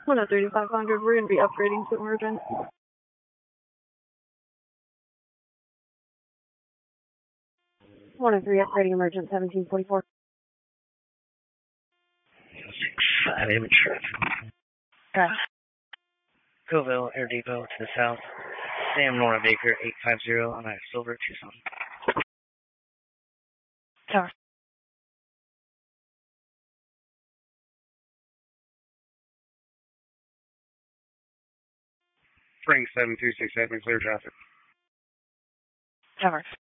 103 to 500, we're going to be upgrading to emergent. 103 upgrading emergent, 1744. 5 immature. Okay. Coville Air Depot to the south. Sam Nora Baker, 850 on a Silver Tucson. Tower. Spring 7367, clear traffic. Tower.